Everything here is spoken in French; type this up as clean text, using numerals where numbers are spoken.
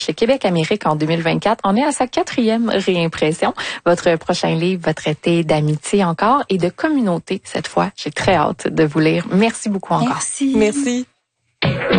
chez Québec Amérique en 2024. On est à sa 4e réimpression. Votre prochain livre va traiter d'amitié encore et de communauté cette fois. J'ai très hâte de vous lire. Merci beaucoup encore. Merci. Merci.